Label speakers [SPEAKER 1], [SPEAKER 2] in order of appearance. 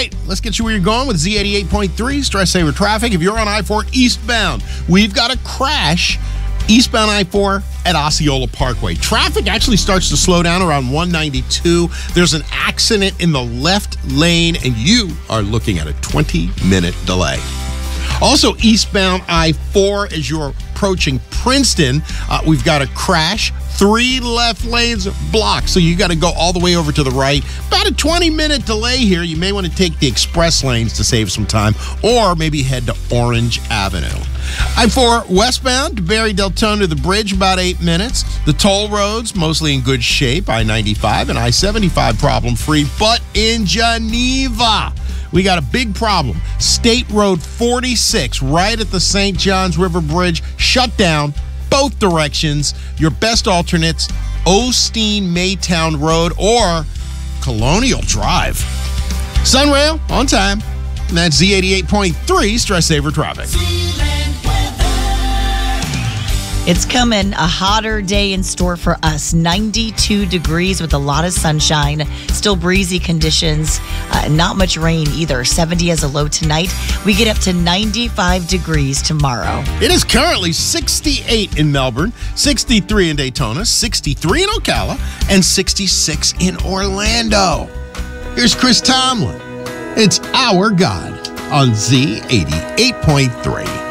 [SPEAKER 1] right, let's get you where you're going with Z88.3 Stress Saver Traffic. If you're on I-4 eastbound, we've got a crash eastbound I-4 at Osceola Parkway. Traffic actually starts to slow down around 192. There's an accident in the left lane, and you are looking at a 20-minute delay. Also, eastbound I-4 as you're approaching Princeton, we've got a crash. 3 left lanes blocked, so you got to go all the way over to the right. About a 20-minute delay here. You may want to take the express lanes to save some time, or maybe head to Orange Avenue. I-4 westbound, DeBary-Deltona to the bridge, about 8 minutes. The toll roads, mostly in good shape. I-95 and I-75 problem-free, but in Geneva, we got a big problem. State Road 46, right at the St. Johns River Bridge, shut down. Both directions. Your best alternates, Osteen-Maytown Road or Colonial Drive. Sunrail, on time. And that's Z88.3 Stress Saver Traffic.
[SPEAKER 2] It's coming, a hotter day in store for us. 92 degrees with a lot of sunshine. Still breezy conditions. Not much rain either. 70 as a low tonight. We get up to 95 degrees tomorrow.
[SPEAKER 1] It is currently 68 in Melbourne, 63 in Daytona, 63 in Ocala, and 66 in Orlando. Here's Chris Tomlin. It's Our God on Z88.3.